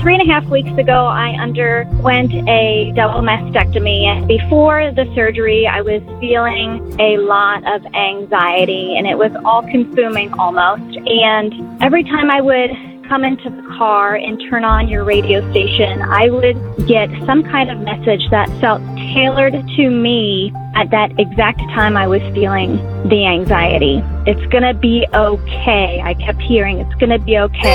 3.5 weeks ago, I underwent a double mastectomy. And before the surgery, I was feeling a lot of anxiety, and it was all-consuming almost. And every time I would come into the car and turn on your radio station, I would get some kind of message that felt tailored to me at that exact time I was feeling the anxiety. It's going to be okay. I kept hearing, it's going to be okay.